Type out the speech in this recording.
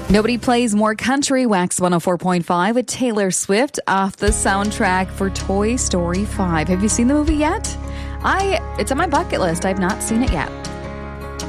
Nobody plays more country. Wax 104.5 with Taylor Swift off the soundtrack for Toy Story 5. Have you seen the movie yet? It's on my bucket list. I've not seen it yet.